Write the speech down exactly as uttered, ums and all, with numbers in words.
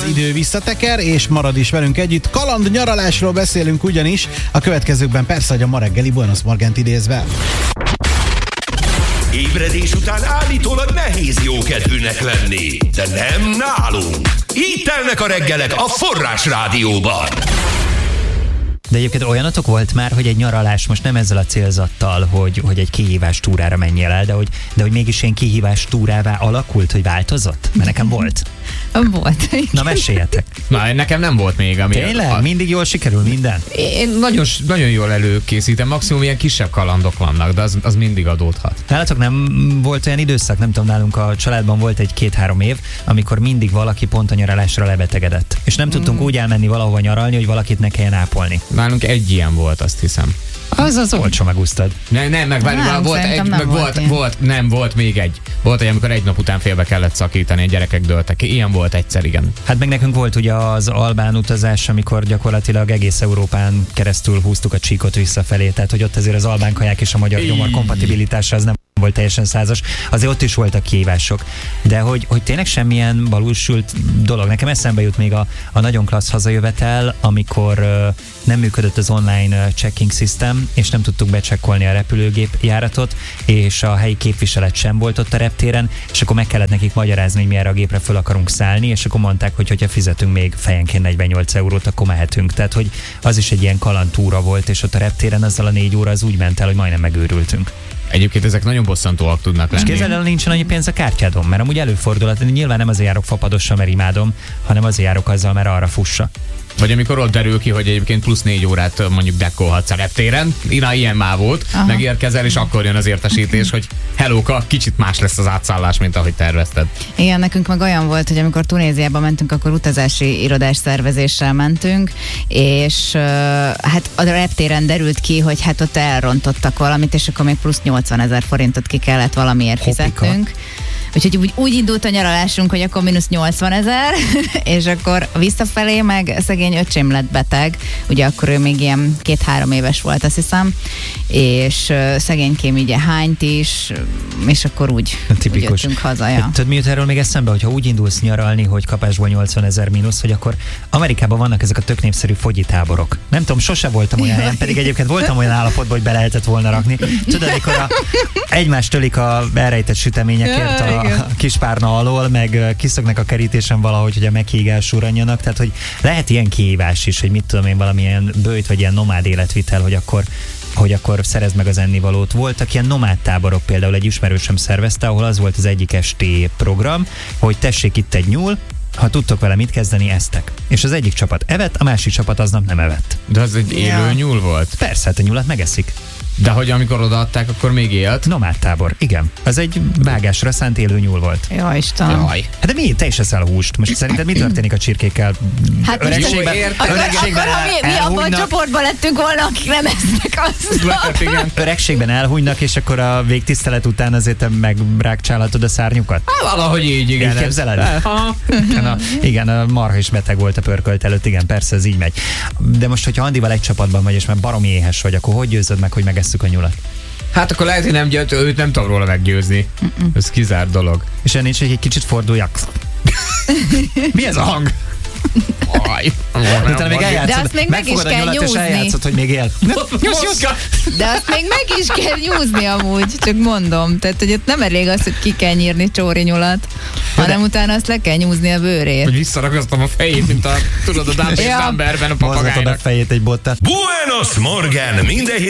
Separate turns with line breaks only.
az idő visszateker, és marad is velünk együtt. Kaland nyaralásról beszélünk ugyanis, a következőkben persze, hogy a ma reggeli Buenos Morgant idézve.
Ébredés után állítólag nehéz jókedvűnek lenni, de nem nálunk. Így telnek a reggelek a Forrás Rádióban.
De egyébként olyanotok volt már, hogy egy nyaralás most nem ezzel a célzattal, hogy, hogy egy kihívás túrára menjél el, de hogy, de hogy mégis ilyen kihívás túrává alakult, hogy változott? Mert nekem volt.
Volt.
Na, meséljetek.
Na, nekem nem volt még. Ami
Tényleg?
A...
Mindig jól sikerül minden?
Én nagyon, nagyon jól előkészítem, maximum ilyen kisebb kalandok vannak, de az, az mindig adódhat.
Nálatok nem volt olyan időszak, nem tudom, nálunk a családban volt egy két-három év, amikor mindig valaki pont a nyaralásra lebetegedett. És nem tudtunk mm. úgy elmenni valahova nyaralni, hogy valakit ne kelljen ápolni.
Nálunk egy ilyen volt, azt hiszem.
Az az olcsó megúsztad.
Nem, nem, meg nem, volt egy, meg volt, volt, volt, nem, volt még egy. Volt egy, amikor egy nap után félbe kellett szakítani, a gyerekek dőltek. Ilyen volt egyszer, igen. Hát
meg nekünk volt ugye az albán utazás, amikor gyakorlatilag egész Európán keresztül húztuk a csíkot visszafelé, tehát hogy ott azért az albán kaják és a magyar gyomor kompatibilitása az nem volt teljesen százas. Azért ott is voltak kihívások. De hogy, hogy tényleg semmilyen valósult dolog. Nekem eszembe jut még a, a nagyon klassz hazajövetel, amikor uh, nem működött az online uh, checking system, és nem tudtuk becsekkolni a repülőgép járatot, és a helyi képviselet sem volt ott a reptéren, és akkor meg kellett nekik magyarázni, hogy mi erre a gépre föl akarunk szállni, és akkor mondták, hogy hogyha fizetünk még fejenként negyvennyolc eurót, akkor mehetünk. Tehát, hogy az is egy ilyen kalandtúra volt, és ott a reptéren azzal a négy óra az úgy ment el, hogy majdnem megőrültünk.
Egyébként ezek nagyon bosszantóak tudnak lenni.
És képzeld el, nincsen annyi pénz a kártyádon, mert amúgy előfordul, nyilván nem azért járok fapadosan, mert imádom, hanem azért járok azzal, mert arra fussa.
Vagy amikor ott derül ki, hogy egyébként plusz négy órát mondjuk dekkolhatsz a reptéren, Ina ilyen már volt, aha, megérkezel, és akkor jön az értesítés, hogy hellóka, kicsit más lesz az átszállás, mint ahogy tervezted.
Igen, nekünk meg olyan volt, hogy amikor Tunéziába mentünk, akkor utazási irodás szervezéssel mentünk, és uh, hát a reptéren derült ki, hogy hát ott elrontottak valamit, és akkor még plusz nyolcvanezer forintot ki kellett valamiért fizetnünk. Úgyhogy úgy, úgy indult a nyaralásunk, hogy akkor mínusz nyolcvanezer, és akkor visszafelé meg szegény öcsém lett beteg, ugye akkor ő még ilyen két-három éves volt, azt hiszem, és uh, szegénykém ugye hányt is, és akkor úgy, úgy jöttünk haza. Ja.
Tudod, mi jut erről még eszembe, hogyha úgy indulsz nyaralni, hogy kapásból nyolcvanezer mínusz, hogy akkor Amerikában vannak ezek a tök népszerű fogyitáborok. Nem tudom, sose voltam olyan helyen, pedig egyébként voltam olyan állapotban, hogy be lehetett volna rakni. Tudod, amikor a, egymást tölik a elrejtett süteményekért a a kispárna alól, meg kiszöknek a kerítésen valahogy, hogy a meghígás surranjanak, tehát hogy lehet ilyen kihívás is, hogy mit tudom én, valamilyen böjt, vagy ilyen nomád életvitel, hogy akkor hogy akkor szerezd meg az ennivalót. Voltak ilyen nomád táborok, például egy ismerősöm szervezte, ahol az volt az egyik esti program, hogy tessék itt egy nyúl, ha tudtok vele mit kezdeni, eztek. És az egyik csapat evett, a másik csapat aznap nem evett.
De az egy élő ja. nyúl volt?
Persze, hát a nyulat megeszik.
De hogy amikor odaadták, akkor még élt?
Nomád tábor, igen. Az egy vágásra szánt élő nyúl volt.
Jaj, Istenem.
Jaj. Hát de mi? Te is eszel húst. Most szerinted mi történik a csirkékkel?
Hát
öregségben,
akkor, öregségben akkor, el, mi, mi abban a csoportban lettünk volna, akik nem esznek azt.
Öregségben elhunynak, és akkor a végtisztelet után azért megrákcsálhatod a szárnyukat?
Há, valahogy így, igen.
Így képzeled? Igen, a, igen, a marha is beteg volt a pörkölt előtt, igen, persze ez így megy. De most, hogyha Andival egy csapatban vagy, és már baromi éhes vagy, akkor hogy győzöd meg, hogy megesszük a nyulat?
Hát akkor lehet, hogy nem győzött, őt nem tudom róla meggyőzni. Mm-mm. Ez kizárt dolog.
És ennél is, hogy egy kicsit forduljak. Mi ez a hang?
Aj,
de, még de azt még meg is kell nyúzni.
Eljátszod, hogy még él.
De azt még meg is kell nyúzni amúgy, csak mondom. Tehát, hogy ott nem elég az, hogy ki kell nyírni csóri nyulat, hanem de utána azt le kell nyúzni a bőrét.
Hogy visszaragasztom a fejét, mint a, tudod, a Dumberben a papagájnak.
Mozgatod a fejét egy bottát.
Buenos Morgan, minden